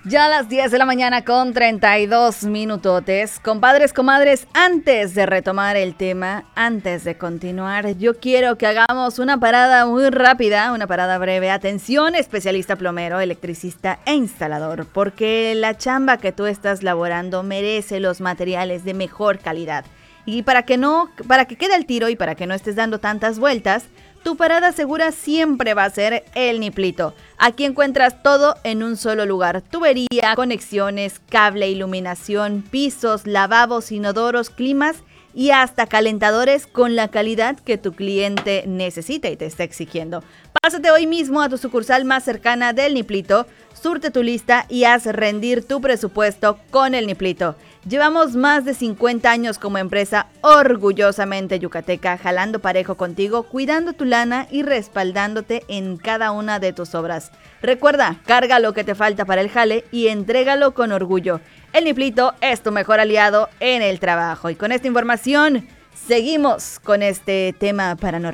Ya a las 10 de la mañana con 32 minutotes. Compadres, comadres, antes de retomar el tema, antes de continuar, yo quiero que hagamos una parada muy rápida, una parada breve. Atención, especialista plomero, electricista e instalador, porque la chamba que tú estás laborando merece los materiales de mejor calidad. Y para que quede al tiro y para que no estés dando tantas vueltas, tu parada segura siempre va a ser El Niplito. Aquí encuentras todo en un solo lugar. Tubería, conexiones, cable, iluminación, pisos, lavabos, inodoros, climas y hasta calentadores con la calidad que tu cliente necesita y te está exigiendo. Pásate hoy mismo a tu sucursal más cercana del Niplito, surte tu lista y haz rendir tu presupuesto con El Niplito. Llevamos más de 50 años como empresa orgullosamente yucateca, jalando parejo contigo, cuidando tu lana y respaldándote en cada una de tus obras. Recuerda, carga lo que te falta para el jale y entrégalo con orgullo. El Niplito es tu mejor aliado en el trabajo. Y con esta información, seguimos con este tema paranormal.